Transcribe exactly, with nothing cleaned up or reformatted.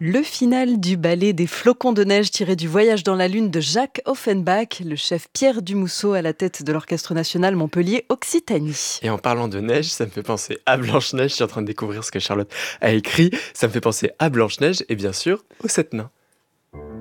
Le final du ballet des flocons de neige tiré du Voyage dans la Lune de Jacques Offenbach, le chef Pierre Dumousseau à la tête de l'Orchestre national Montpellier Occitanie. Et en parlant de neige, ça me fait penser à Blanche-Neige. Je suis en train de découvrir ce que Charlotte a écrit. Ça me fait penser à Blanche-Neige et bien sûr aux sept nains.